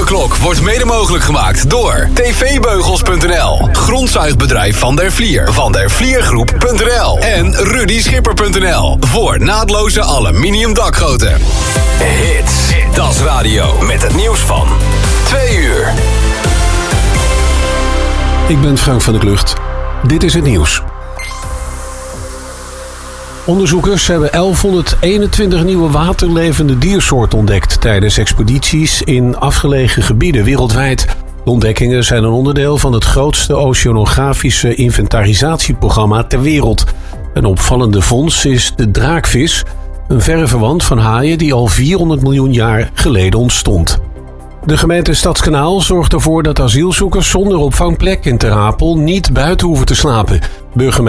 Avondklok wordt mede mogelijk gemaakt door tvbeugels.nl, grondzuigbedrijf Van der Vlier, vandervliergroep.nl en rudyschipper.nl voor naadloze aluminium dakgoten. Hits, Das Radio met het nieuws van 2 uur. Ik ben Frank van der Klucht. Dit is het nieuws. Onderzoekers hebben 1121 nieuwe waterlevende diersoorten ontdekt tijdens expedities in afgelegen gebieden wereldwijd. De ontdekkingen zijn een onderdeel van het grootste oceanografische inventarisatieprogramma ter wereld. Een opvallende vondst is de draakvis, een verre verwant van haaien die al 400 miljoen jaar geleden ontstond. De gemeente Stadskanaal zorgt ervoor dat asielzoekers zonder opvangplek in Ter Apel niet buiten hoeven te slapen. Burgemeester